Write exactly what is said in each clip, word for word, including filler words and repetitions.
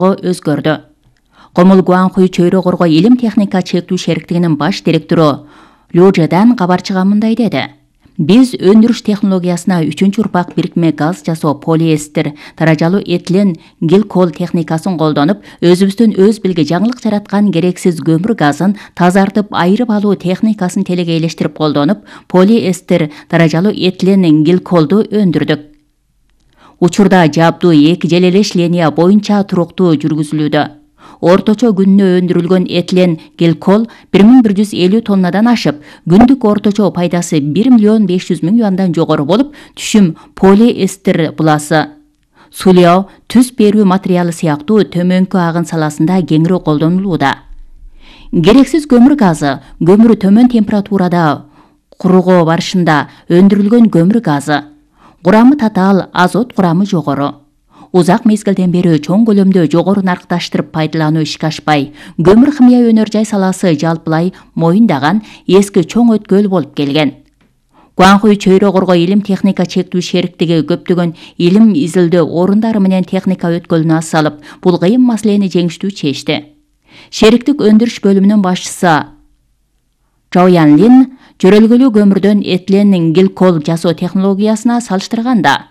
өзгөрдү. Комул Гуанхуй Чөйрө Корго илим техника чектүү шериктигинин баш директору Лужедан кабарчыга мындай деди. Биз өндүрүш технологиясына үчүнчү урпак бирикме газ жасоо полиэстер, таражалуу этилен гликол техникасын колдонуп, өзүбүздөн өз билги жаңылык жараткан керексиз көмүр газын тазартып айырып алуу техникасын телегейлештирип колдонуп, полиэстер, таражалуу этилен гликолду өндүрдүк. Учурда жабдуу эки жел эле линия боюнча туруктуу жүргүзүлүүдө. Орточо күнүнө өндүрүлгөн этилен гликол бир миң бир жүз элүү тоннадан ашып, күндүк орточо пайдасы бир миллион беш жүз миң юандан жогору болуп, түшүм полиэстер буласы, сулоо, түз берүү материалы сыяктуу төмөнкү агын саласында кеңири колдонулууда. Керексиз көмүр газы, көмүр төмөн температурада курууга барышында өндүрүлгөн көмүр газы. Курамы татаал, азот курамы жогору. Узак мезгилден бери чоң көлөмдө жогору наркташтырып пайдалануу ишке ашпай, көмүр химия өнөр жай саласы жалпылай моюндаган эски чоң өткөл болуп келген. Гуанхуй Чөйрө Корго илим техника чектүү шериктиги көптөгөн илим изилдөө орундары менен техника өткөлүнө ас салып, бул кыйын маселени жеңиштүү чечти. Шериктик өндүрүш бөлүмүнүн башчысы Чжао Янлин жөрөлгөлүү көмүрдөн этилен гликол жасоо технологиясына салыштырганда,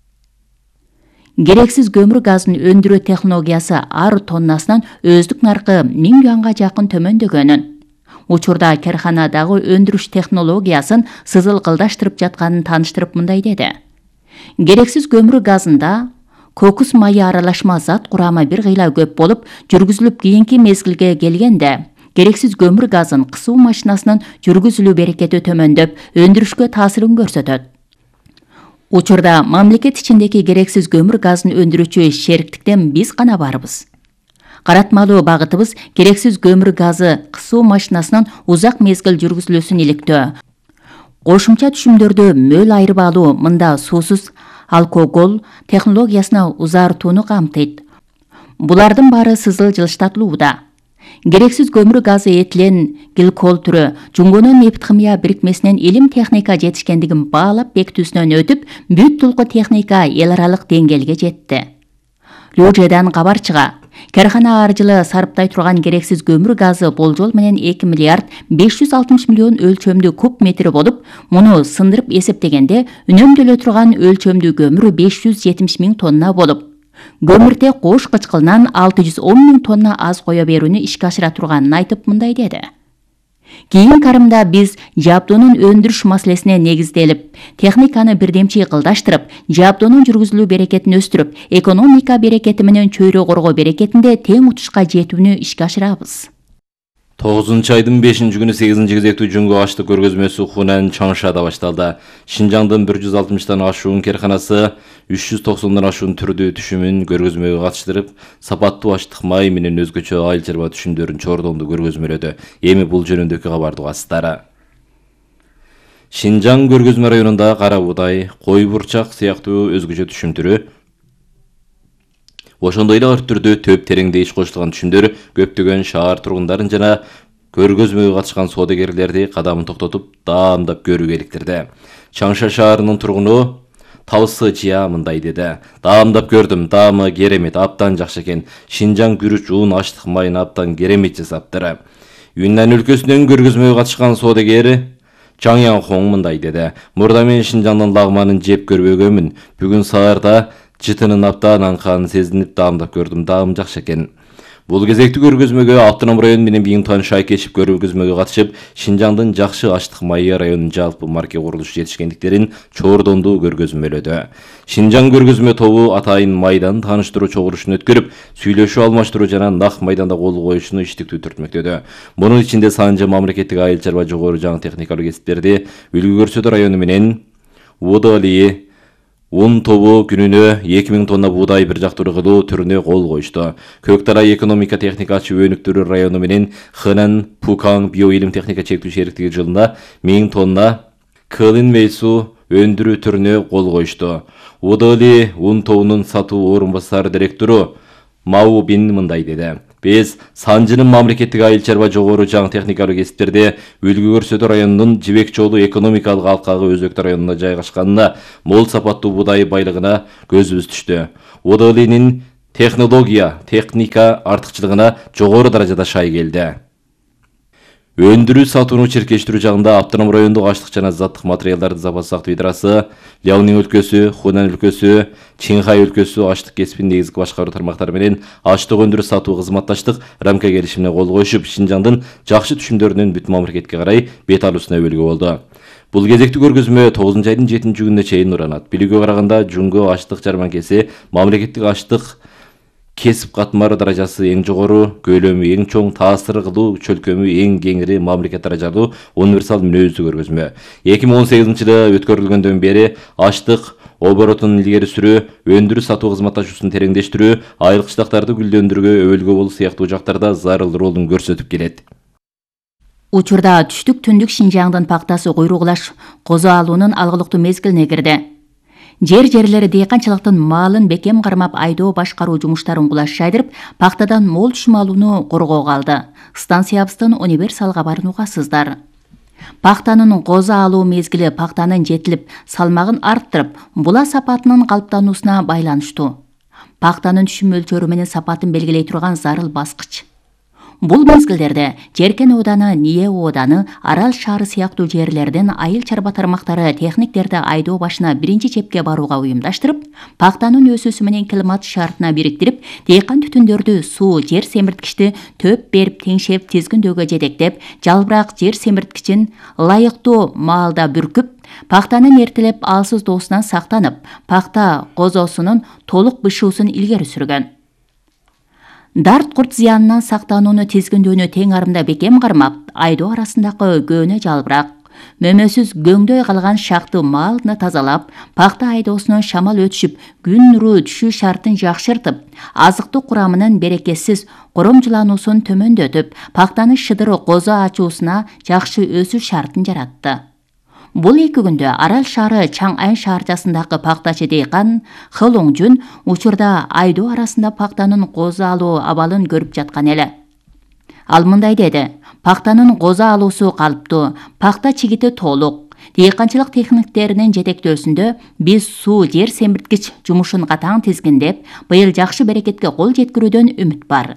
керексиз көмүр газын өндүрүү технологиясы ар тоннасынан өздүк наркы миң юанга жакын төмөндөгөнүн, учурда карханадагы өндүрүш технологиясын сызыл кылдаштырып жатканын тааныштырып мындай деди. Керексиз көмүр газында кокус майы аралашма зат курамы бир кыйла көп болуп, жүргүзүлүп кийинки мезгилге келгенде керексиз көмүр газын кысуу машинасынын жүргүзүлүү берекети төмөндөп, өндүрүшкө таасирин көрсөтөт. Учурда мамлекет ичиндеги керексиз көмүр газын өндүрүүчү шериктиктен биз гана барбыз. Каратмалуу багытыбыз керексиз көмүр газы кысуу машинасынын узак мезгил жүргүзүлүүсүн иликтөө. Кошумча түшүмдөрдү мөл айырып алуу мында суусуз алкогол технологиясына узартууну камтыйт. Булардын баары сызыл жылыштатылууда. Керексиз көмүр газы этилен гликол түрү Жунгонун нефт химия бирикмесинен илим техника жетишкендигин баалап бекитүүсүнөн өтүп, бүт тулку техника эл аралык деңгээлге жетти. Лужедан кабарчыга, кархана ар жылы сарптай турган керексиз көмүр газы болжол менен эки миллиард беш жүз алтымыш миллион өлчөмдүү куб метр болуп, муну сындырып эсептегенде үнөмдөлө турган өлчөмдүү көмүр беш жүз жетимиш миң тонна болуп, көмүрте кош кычкылынан алты жүз он миң тонна аз кое берүүнү ишке ашыра турганын айтып мындай деди. Кийин карымда биз жабдуунун өндүрүш маселесине негизделип, техниканы бирдемчи кылдаштырып, жабдуунун жүргүзүлүү берекетин өстүрүп, экономика берекети менен Чөйрө Корго берекетинде тең утушка жетүүнү ишке ашырабыз. тогузунчу айдын бешинчи күнү сегизинчи кезектүү Жүнгө аштык көргөзмөсү Хунан Чаңшада башталды. Шинжаңдын бир жүз алтымыштан ашуун карханасы үч жүз токсондон ашуун түрдүү түшүмүн көргөзмөгө катыштырып, сапаттуу аштык май менен өзгөчө айыл чарба түшүмдөрүн чордонду көргөзмөлөдү. Эми бул жөнүндөгү кабарды угасыздар. Шинжаң көргөзмө районунда кара буудай, кой бурчак сыяктуу өзгөчө түшүм түрү, ошондой эле ар түрдүү төп тереңде иш кошулган түшүмдөр көптөгөн шаар тургундарын жана көргөзмөгө катышкан соодагерлерди кадамын токтотуп, даамдап көрүүгө иликтирди. Чаңша шаарынын тургуну Табысы Жия мындай деди. Даамдап көрдүм, даамы керемет, абдан жакшы экен. Шинжаң күрүч уун аштык майын абдан керемет жасаптыр. Юньнан өлкөсүнөн көргөзмөгө катышкан соодагер Чаң Янхон мындай деди. Мурда мен Шинжаңдын лагманын жеп көрбөгөмүн. Бүгүн саарда жытынын абдан аңканын сезинип даамдап көрдүм, даам жакшы экен. Бул кезектүү көргөзмөгө Автоном район менен Биңтуан Шайкешев көргөзмөгө катышып, Шинжаңдын жакшы аштык майы районунун жалпы марке курулушу жетишкендиктерин чордондуу көргөзмөлөдү. Шинжаң көргөзмө тобу атайын майдан тааныштыруу чогулушун өткөрүп, сүйлөшүү алмаштыруу жана нак майданда кол коюшуну иштиктүү түртмөктөдү. Мунун ичинде Санжы мамлекеттик айыл чарба жогору жаңы техникалык кесиптерди үлгү көрсөтүү району менен Удали Un тобу күнүнө эки миң тонна буудай бир жактуу кылуу түрүнө кол коюшту. Көктарай экономика техника чөбөнүктөрү району менен Хэнан Пукаң биоилим техника чектүү шериктиги жылында миң тонна кылын мейсу өндүрүү түрүнө кол коюшту. Удали Un тобунун сатуу орун басары директору Мау Бин мындай деди. Биз Санжынын мамлекеттик айыл чарба жогору жаңы техникалык кесиптерде үлгү көрсөтүү районунун Жибек жолу экономикалык алкагы Өзөктө районунда жайгашканына, мол сапаттуу буудай байлыгына көзүбүз түштү. Удалинин технология, техника артыкчылыгына жогору даражада шай келди. Өндүрүү сатууну чиркештирүү жагында автоном райондук аштык жана заттык материалдарды запас сактоо идарасы, Ляонин өлкөсү, Хунан өлкөсү, Чинхай өлкөсү аштык кесибин негизги башкаруу тармактары менен аштык өндүрүү сатуу кызматташтык рамка келишимине кол коюшуп, Шинжаңдын жакшы түшүмдөрүнүн бүт мамлекетке карай бет алуусуна өбөлгө болду. Бул кезектик көргөзмө тогузунчу айдын жетинчи күнүнө чейин уранат. Билүүгө караганда, Жунго аштык жарманкеси мамлекеттик аштык кесип катмары даражасы эң жогору, көлөмү эң чоң, таасиры кылуу чөлкөмү эң кеңири мамлекет даражалуу универсал мүнөздүү көргөзмө. эки миң он сегизинчи жылы өткөрүлгөндөн бери аштык оборотун илгери сүрүү, өндүрүү сатуу кызматташуусун тереңдештирүү, айыл кыштактарды гүлдөндүрүүгө өбөлгө болуу сыяктуу жактарда зарыл ролун көрсөтүп келет. Учурда түштүк түндүк Шинжаңдын пактасы куйругулаш козу алуунун алгылыктуу мезгилине кирди. Жер-жерлери дыйканчылыктын маалын бекем кармап айдоо башкаруу жумуштарын кулаш жайдырып, пактадан мол түшүм алууну коргоого алды. Станциябыздын универсал кабарын угасыздар. Пактанын козу алуу мезгили пактанын жетилип, салмагын арттырып, була сапатынын калыптануусуна байланыштуу. Пактанын түшүм мөлчөрү менен сапатын белгилей турган зарыл баскыч. Бул мезгилдерде Жеркен ооданы, Ниэ ооданы, Арал шаары сыяктуу жерлерден айыл чарба тармактары техниктерди айдоо башына биринчи чепке барууга уюмдаштырып, пактанын өсүүсү менен климат шартына бириктирип, дыйкан түтүндөрдү, суу, жер семирткичти төп берип, теңшеп, тизгиндөөгө жетектеп, жалбырак жер семирткичин ылайыктуу маалда бүркүп, пактанын эртелеп алсыз доосунан сактанып, пакта козосунун толук бышуусун илгери сүргөн. Дарт курт зыянынан сактанууну тизгиндөөнү тең арымда бекем кармап, айдоо арасындагы көөнө жалбырак, мөмөсүз көңдөй калган шакты маалны тазалап, пакта айдоосунун шамал өтүшүп, күн нуру түшүү шартын жакшыртып, азыктык курамынын берекетсиз коромжулануусун төмөндөтүп, пактаны шыдыры козу ачуусуна жакшы өсүү шартын жаратты. Бул эки күндө Арал шаары Чаңайн шаарчасындагы пактачы дыйкан Хылоңжун учурда айдоо арасында пактанын козу алуу абалын көрүп жаткан эле. Ал мындай деди: пактанын козу алуусу калыптуу, пакта чигити толук. Дыйканчылык техниктеринин жетектөөсүндө биз суу, жер семирткич жумушун катаң тизгиндеп, быйыл жакшы берекетке кол жеткирүүдөн үмүт бар.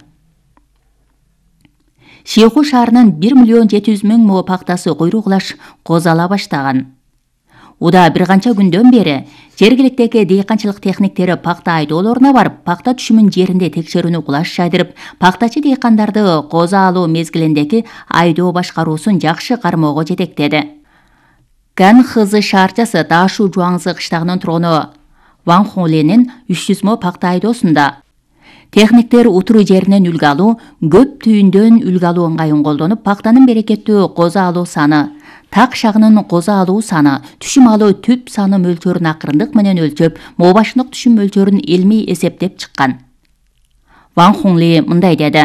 Шейху шаарынын бир миллион жети жүз миң мо пактасы куйругулаш козу ала баштаган. Уда бир канча күндөн бери жергиликтеги дыйканчылык техниктери пакта айдоолоруна барып, пакта түшүмүн жеринде текшерүүнү кулаш жайдырып, пактачы дыйкандарды козу алуу мезгилиндеги айдоо башкаруусун жакшы кармоого жетектеди. Канхызы шаарчасы Дашу Жуаңзы кыштагынын тургуну Ван Холенин үч жүз мо пакта айдоосунда. Техниктер утуруу жеринен үлгү алуу, көп түйүндөн үлгү алуу ыңгайын колдонуп, пактанын берекеттүү козу алуу саны, так шагынын козу алуу саны, түшүм алуу түп саны мөлчөрүн акырындык менен өлчөп, мобашындык түшүм мөлчөрүн илмий эсептеп чыккан. Ван Хонли мындай деди: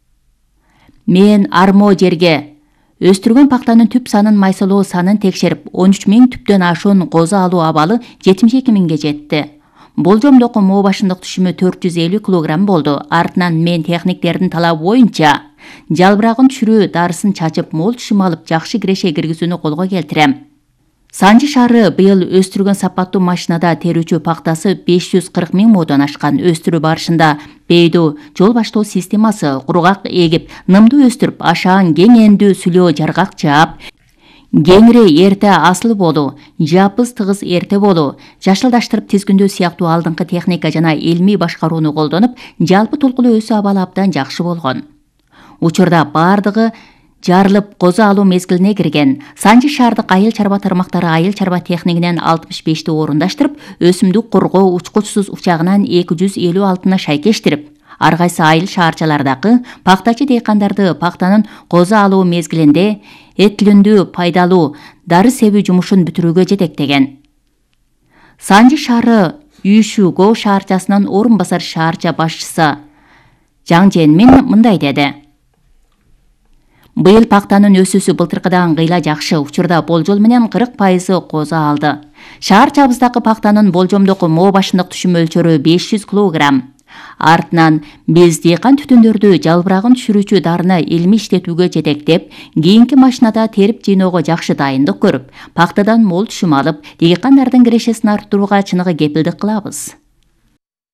"Мен армо жерге өстүргөн пактанын түп санын майсалоо санын текшерип, он үч миң түптөн ашуун козу алуу абалы жетимиш эки миңге жетти. Болжомдоку мо башындык түшүмү төрт жүз элүү килограмм болду. Артынан мен техниктердин талабы боюнча жалбырагын түшүрүү дарысын чачып, мол түшүм алып, жакшы киреше киргизүүнү колго келтирем. Санжы шаары быйыл өстүргөн сапаттуу машинада терүүчү пактасы беш жүз кырк миң модон ашкан. Өстүрүү барышында бейду жол баштоо системасы, кургак эгип, нымды өстүрүп, ашаан кең эндүү сүлөө жаргак жаап, кеңири эрте асыл болуу, жапыз тыгыз эрте болуу, жашылдаштырып тизгиндөө сыяктуу алдыңкы техника жана илмий башкарууну колдонуп, жалпы толкулуу өсүү абалы абдан жакшы болгон. Учурда бардыгы жарылып козу алуу мезгилине кирген. Санжы шаардык айыл чарба тармактары айыл чарба техникинен алтымыш бешти орундаштырып, өсүмдүк коргоо учкучсуз учагынан эки жүз элүү алтына шайкештирип, ар кайсы айыл шаарчалардагы пактачы дыйкандарды пактанын козу алуу мезгилинде этлүндүү, пайдалуу, дары себүү жумушун бүтүрүүгө жетектеген. Санжы шаары Үйшүгө шаарчасынын орун басар шаарча башчысы Жаң Женмин мындай деди: "Быйыл пактанын өсүүсү былтыркыдан кыйла жакшы. Учурда болжол менен кырк пайызы козу алды. Шаарчабыздагы пактанын болжомдоку мо башындык түшүм мөлчөрү беш жүз килограмм. Артынан биз дыйкан түтүндөрдү жалбырагын түшүрүүчү дарыны илмий иштетүүгө жетектеп, кийинки машинада терип жыйноого жакшы дайындык көрүп, пактадан мол түшүм алып, дыйкандардын кирешесин арттырууга чыныгы кепилдик кылабыз."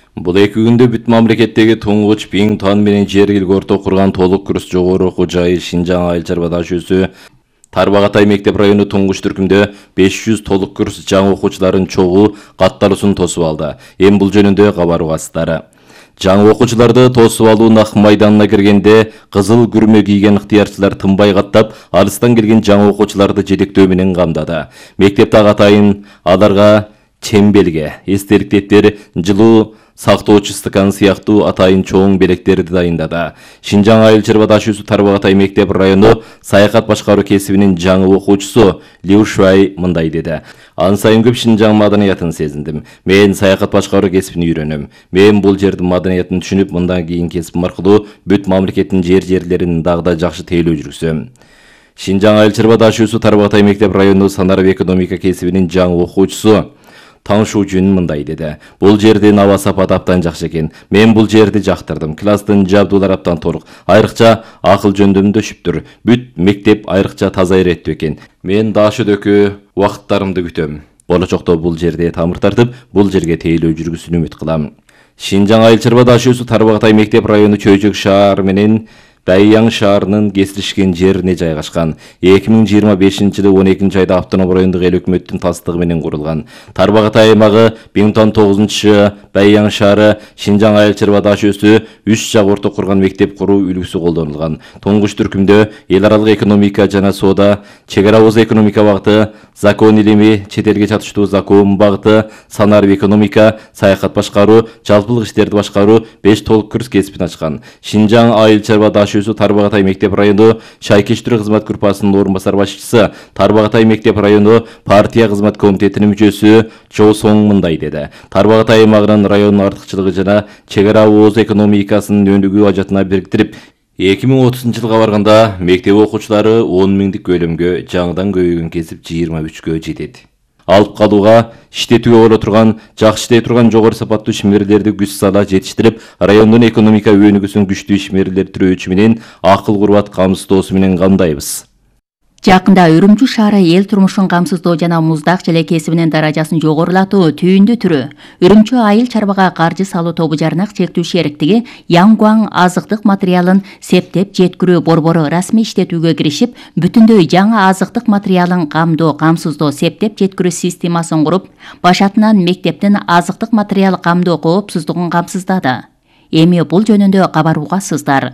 Бул эки күндө бүт мамлекеттеги туңгуч Бингтон менен жергиликтүү орто курган толук курс жогору окуу жайы Шинжаң Айыл чарба даш өсү Тарбагатай мектеп району туңгуч түркүмдө беш жүз толук курс жаңы окуучулардын чогуу катталуусун тосуп алды. Эми бул жөнүндө кабар угасыздар. Жаңы окуучуларды тосуп алуу нак майданына киргенде кызыл күрмө кийген ыктыярчылар тынбай каттап, алыстан келген жаңы окуучуларды жетектөө менен камдады. Мектепте атайын аларга чембелге, эстеликтер, жылуу сактоочу стакан сыяктуу атайын чоң белектерди дайындады. Шинжаң Айыл чарба даш өсү Тарбагатай мектеп району саякат башкаруу кесибинин жаңы окуучусу Лю Шуай мындай деди. Ан сайын көп Шинжаң маданиятын сезиндим. Мен саякат башкаруу кесибин үйрөнөм. Мен бул жердин маданиятын түшүнүп, мындан кийин кесибим аркылуу бүт мамлекеттин жер-жерлерин дагы да жакшы тейлөө жүргүзөм. Шинжаң Айыл чарба даш өсү Тарбагатай мектеп району санарып экономика кесибинин жаңы окуучусу Таңшу Жүн мындай деди. Бул жердин аба сапаты аптан жакшы экен. Мен бул жерди жактырдым. Класстын жабдуулары аптан толук. Айрыкча акыл жөндөмдө өшүптүр. Бүт мектеп айрыкча таза эреттүү экен. Мен дашөдөкү убакыттарымды күтөм. Болочокто бул жерде тамыр тартып, бул жерге тейлөө жүргүзүүнү үмүт кылам. Шинжаң Айыл чарба даш өсү Тарбагатай мектеп району Чөйжөк шаар менен Бәйяң шаарынын кесилишкен жерине жайгашкан. эки миң жыйырма бешинчи жылы он экинчи айда автономдук райондук эл өкмөттүн тастыгы менен курулган. Тарбагатай аймагы Бингтон тогузунчу Бәйяң шаары Шинжаң Айыл чарба даш өсү үч жак орто курган мектеп куруу үлгүсү колдонулган. Туңгуч түркүмдө эл аралык экономика жана соода, чек арабыз экономика багыты, закон илими, чет элге чатыштуу закон багыты, санарып экономика, саякат башкаруу, жалпылык иштерди башкаруу беш толук курс кесипин ачкан. Шинжаң Айыл чарба даш өсү Тарбагатай мектеп району шайкештирүү кызмат группасынын орун басар башчысы, Тарбагатай мектеп району партия кызмат комитетинин мүчөсү Чо Соң мындай деди. Тарбагатай аймагынын районун артыкчылыгы жана чек ара ооз экономикасынын өнүгүү ажатына бириктирип, эки миң отузунчу жылга барганда мектеп окуучулары он миңдик көлөмгө, жаңыдан көбөйгөн кесип жыйырма үчкө жетет. Алып калууга, иштетүүгө боло турган, жакшы иштей турган жогору сапаттуу ишмерлерди күч сала жетиштирип, райондун экономика өнүгүүсүн күчтүү ишмерлер түрөөчү менен акыл курбат камсыздоосу менен камдайбыз. Жакында Үрүмчү шаары эл турмушун камсыздоо жана муздак желе кесибинин даражасын жогорулатуу түйүндү түрү. Үрүмчү Айыл чарбага каржы салуу тобу жарнак чектүү шериктиги Яңгуаң азыктык материалын септеп жеткирүү борбору расмий иштетүүгө киришип, бүтүндөй жаңы азыктык материалын камдоо, камсыздоо, септеп жеткирүү системасын куруп, башатынан мектептин азыктык материал камдоо коопсуздугун камсыздады. Эми бул жөнүндө кабар угасыздар.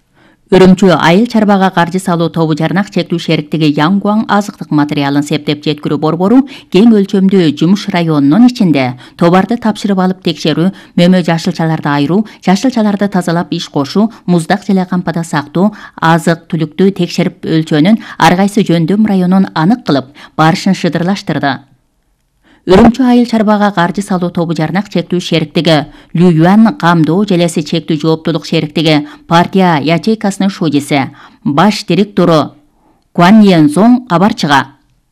Үрүмчү Айыл чарбага каржы салуу тобу жарнак чектүү шериктиги Яңгуаң азыктык материалын септеп жеткирүү борбору кең өлчөмдүү жумуш районунун ичинде товарды тапшырып алып текшерүү, мөмө жашылчаларды айыруу, жашылчаларды тазалап иш кошуу, муздак желе кампада сактоо, азык түлүктү текшерип өлчөөнүн ар кайсы жөндөм районун анык кылып, барышын шыдырлаштырды. Үрүмчү Айыл чарбага каржы салуу тобу жарнак чектүү шериктиги Лю Юан камдоо желеси чектүү жооптулук шериктиги партия ячейкасынын шудиси, баш директору Куан Йензоң кабарчыга.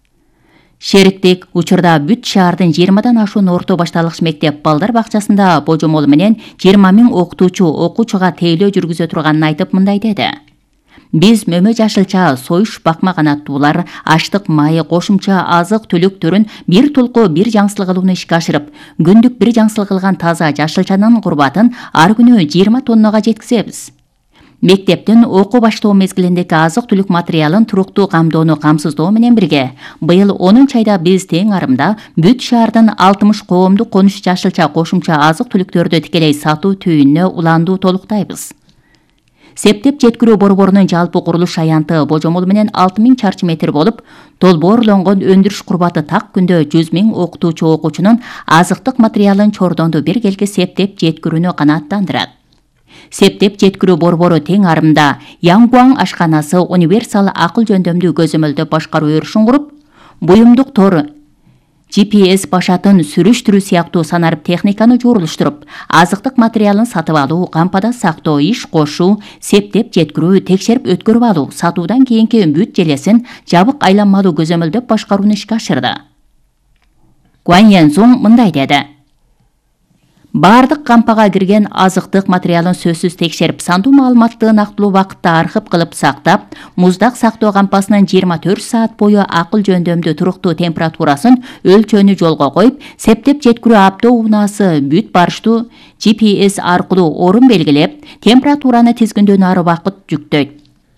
Шериктик учурда бүт шаардын жыйырмадан ашуун орто башталгыч мектеп балдар бакчасында божомол менен жыйырма миң окутуучу окуучуга тейлөө жүргүзө турганын айтып мындай деди. Биз мөмө жашылча, союш бакма канаттуулар, аштык майы, кошумча азык түлүк түрүн бир тулку бир жаңсыл кылууну ишке ашырып, күндүк бир жаңсыл кылган таза жашылчанын курбатын ар күнү жыйырма тоннага жеткизебиз. Мектептин окуу баштоо мезгилиндеги азык түлүк материалын туруктуу камдоону камсыздоо менен бирге, быйыл онунчу айда биз тең арымда бүт шаардын алтымыш коомдук конуш жашылча кошумча азык түлүктөрдү тикелей сатуу түйүнүнө уландуу толуктайбыз. Септеп жеткирүү борборунун жалпы курулуш аянты божомол менен алты миң чарчы метр болуп, толбоорлонгон өндүрүш курбаты так күндө жүз миң окутуучу окуучунун азыктык материалын чордонду бир келге септеп жеткирүүнү канааттандырат. Септеп жеткирүү борбору тең арымда Яңгуаң ашканасы универсал акыл жөндөмдүү көзөмөлдөп башкаруу өрүшүн куруп, буюмдук тор Джи Пи Эс башатын сүрүштүрүү сыяктуу санарып техниканы жуурулуштуруп, азыктык материалын сатып алуу, кампада сактоо, иш кошуу, септеп жеткирүү, текшерип өткөрүп алуу, сатуудан кийинки бүт желесин жабык айланмалуу көзөмөлдөп башкарууну ишке ашырды. Куан Йензоң мындай деди. Бардык кампага кирген азыктык материалын сөзсүз текшерип, сандуу маалыматты нактылуу убакытта архив кылып сактап, муздак сактоо кампасынын жыйырма төрт саат бою акыл жөндөмдүү туруктуу температурасын өлчөөнү жолго коюп, септеп жеткирүү авто унаасы бүт барыштуу G P S аркылуу орун белгилеп, температураны тизгиндөө ары убакыт жүктөйт.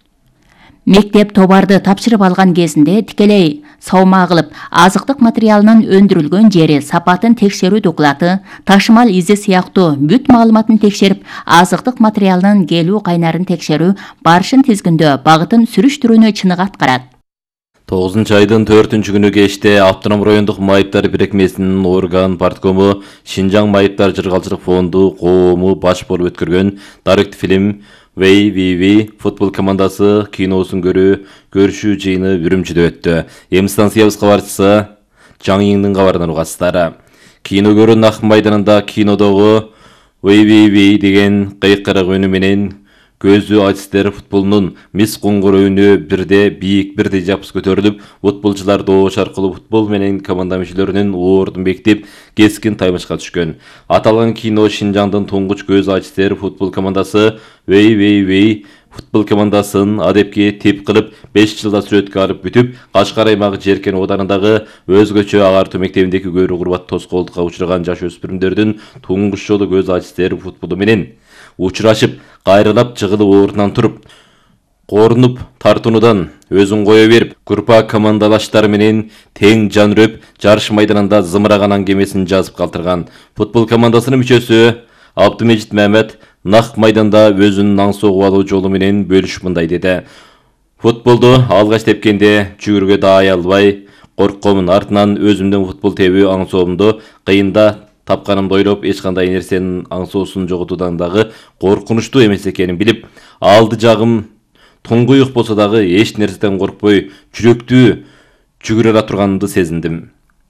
Мектеп товарды тапшырып алган кезинде тикелей саумаа кылып, азыктык материалынын өндүрүлгөн жери, сапатын текшерүү доклаты, ташымал изи сыяктуу бүт маалыматын текшерип, азыктык материалынын келүү кайнарын текшерүү, барышын тизгиндөө, багытын сүрүштүрүүнү чыныгы аткарат. тогузунчу айдын төртүнчү күнү кечте Автоном райондук майыптар бирикмесинин орган парткому Шинжаң майыптар жыргалчылык фонду коому баш болуп өткөргөн дарыктуу фильм Вэй Ви Ви футбол командасы киносун көрүү көрүшүү жыйыны Үрүмчүдө өттү. Эми станциябыз кабарчысы Жаң Иңдин кабарынан угасыздар. Кино көрүү Нак майданында кинодогу Вэй Ви Ви деген кыйкырык үнү менен көзү ачыстер футболунун мис коңгур өнү бирде бийик бирде жапыс көтөрүлүп, футболчулар добуш аркылуу футбол менен команда мүчөлөрүнүн ордун бекитип, кескин таймашка түшкөн. Аталган кино Шинжаңдын туңгуч көз ачыстер футбол командасы Вэй Ви Ви футбол командасын адепке тип кылып беш жылда сүрөткө алып бүтүп, Кашкар аймагы Жеркен оодарындагы өзгөчө агартуу мектебиндеги көрүү курбат тоскоолдукка учураган жаш өспүрүмдөрдүн туңгуч жолу көз ачыстер футболу менен учурашып, кайрылап жыгылып ордунан туруп, корунуп тартынуудан өзүн кое берип, курпа командалаштары менен тең жан үрөп, жарыш майданында зымыраган аңгемесин жазып калтырган. Футбол командасынын мүчөсү Абдымежит Мамед Нак майданда өзүнүн аң согуп алуу жолу менен бөлүшүп мындай деди. Футболду алгач тепкенде жүгүргө да аялбай, корккомун, артынан өзүмдүн футбол тебүү аң соомду кыйында тапканымды ойлоп, эч кандай нерсенин аңсоосун жоготуудан дагы коркунучтуу эмес экенин билип, алды жагым туңгуюк болсо дагы эч нерседен коркпой, жүрөктүү жүгүрө ала турганымды сезиндим.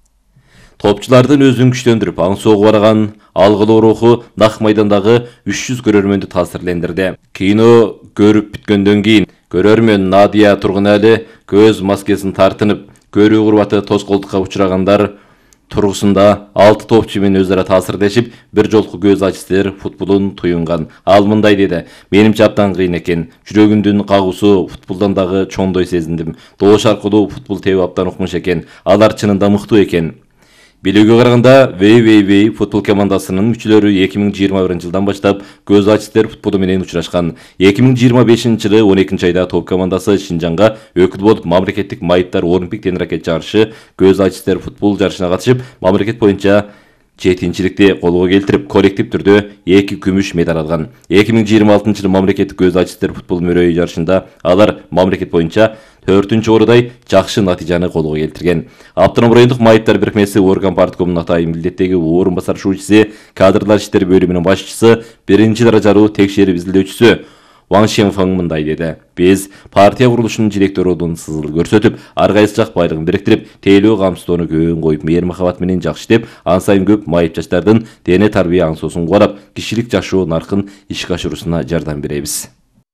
Топчулардын өзүн күчтөндүрүп, аң согуп барган алгылуу руху Нак майдандагы үч жүз көрөрмөндү таасирлендирди. Кино көрүп бүткөндөн кийин көрөрмөн Надия Тургунали көз маскесин тартынып, көрүү курбаты тоскоолдукка учурагандар тургусунда алты топчу менен өзара таасирлешип, бир жолку көз ачыстер футболун туюнган. Ал мындай деди: менимче абдан кыйын экен. Жүрөгүмдүн кагуусу футболдон дагы чоңдой сезиндим. Добуш аркылуу футбол тебүү абдан укмуш экен. Алар чынында мыктуу экен. Билүүгө караганда, Вэй Ви Ви футбол командасынын мүчөлөрү эки миң жыйырма биринчи жылдан баштап көз ачыстер футболу менен учурашкан. эки миң жыйырма бешинчи жылы он экинчи айда топ командасы Шинжаңга өкүл болуп мамлекеттик майыптар олимпик тен ракет жарышы көз ачыстер футбол жарышына катышып, мамлекет боюнча жетинчиликти колго келтирип, коллектив түрдө эки күмүш медаль алган. эки миң жыйырма алтынчы жылы мамлекеттик көз ачыстер футбол мөрөйү жарышында алар мамлекет боюнча төртүнчү орундай жакшы натыйжаны колго келтирген. Автоном райондук майыптар бирикмеси орган парткомунун атайын милдеттеги орун басар шуучусу, кадрлар иштери бөлүмүнүн башчысы, биринчи даражалуу текшерип изилдөөчүсү Ван Шенфаң мындай деди: биз партия курулушунун директорунун сызыл көрсөтүп, ар кайсы жак байлыгын бириктирип, тейлөө камсыздоону көбүн коюп, мээри махабат менен жакшы иштеп, ан сайын көп майып жаштардын дене тарбия аңсоосун кубалап, кишилик жашоо наркын ишке ашыруусуна жардам беребиз.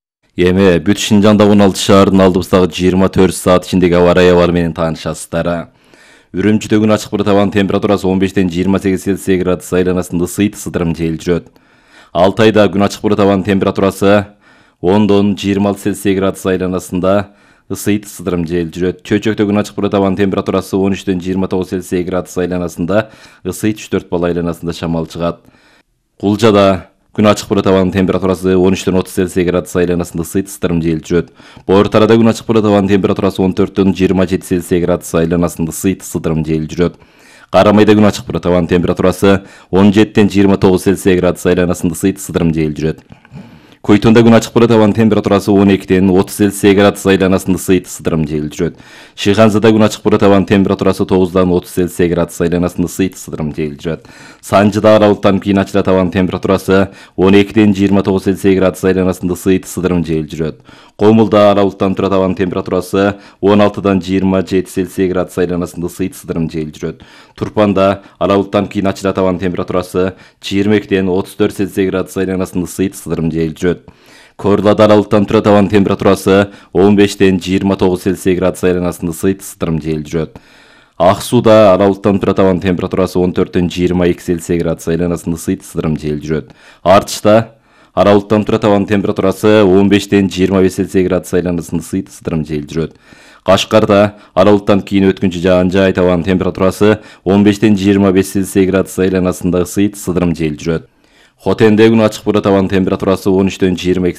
Эми бүт Шинжаңда он алты шаардын алдыбыздагы жыйырма төрт саат ичиндеги аба ырайы абалы менен таанышасыздар. Үрүмчүдө күн ачык бир табан температурасы он бештен жыйырма сегиз Цельсий градус айланасында ысыйт сыдырым жел жүрөт. Алтайда күн ачык бир табан температурасы ондон жыйырма алты Цельсий градус айланасында ысыйт сыдырым жел жүрөт. Чөчөктө күн ачык бир табан температурасы он үчтөн жыйырма тогуз Цельсий градус айланасында ысыйт үч төрт балл айланасында шамал чыгат. Кулжада күн ачык бир табан температурасы он үчтөн отуз Цельсий градус айланасында ысыйт сыдырым жел жүрөт. Боортарада күн ачык бир табан температурасы он төрттөн жыйырма жети Цельсий градус айланасында ысыйт сыдырым жел жүрөт. Карамайда күн ачык бир табан температурасы он жетиден жыйырма тогуз Цельсий градус айланасында ысыйт сыдырым жел жүрөт. Койтунда күн ачык бир табан температурасы он экиден отуз Цельсий градус айланасында ысыйт сыдырым жел жүрөт. Шыйханзада күн ачык бир табан температурасы тогуздан отуз Цельсий градус айланасында ысыйт сыдырым жел жүрөт. Санжыда ара булуттан кийин ачыла табан температурасы он экиден жыйырма тогуз Цельсий градус айланасында ысыйт сыдырым жел жүрөт. Комулда ара булуттан тура табан температурасы он алтыдан жыйырма жети Цельсий градус айланасында ысыйт сыдырым жел жүрөт. Турпанда ара булуттан кийин ачыла табан температурасы жыйырма экиден отуз төрт Цельсий градус айланасында ысыйт сыдырым жел жүрөт. Корлада ара булуттан тура табан температурасы он бештен жыйырма тогуз Цельсий градус айланасында ысыйт сыдырым жел жүрөт. Ак сууда аралыктан тура табан температурасы он төрттөн жыйырма эки Цельсий градус айланасында ысыйт сыдырым жел жүрөт. Артышта аралыктан тура табан температурасы он бештен жыйырма беш Цельсий градус айланасында ысыйт сыдырым жел жүрөт. Кашкарда аралыктан кийин өткүнчү жаан жай табан температурасы он бештен жыйырма беш Цельсий градус айланасында ысыйт сыдырым жел жүрөт. Хотенде күн ачык бура табан температурасы он үчтөн жыйырма эки